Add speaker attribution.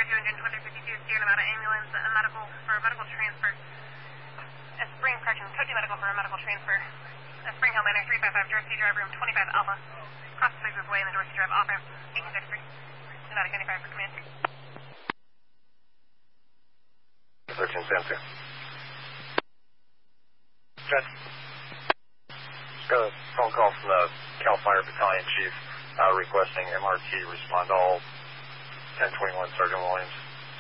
Speaker 1: engine 2352, Sierra Nevada ambulance, medical for medical transfer. Spring, correction, code 2 medical for a medical transfer. Spring Hill Manor 355, Dorothy Drive, room 25 Alpha. Cross the Sixers Way in the Dorothy Drive off ramp, 1863. Nevada County Fire for command.
Speaker 2: 1310.
Speaker 3: Good.
Speaker 2: Just got a phone call from the CAL FIRE Battalion Chief requesting MRT respond all 1021 Sergeant Williams.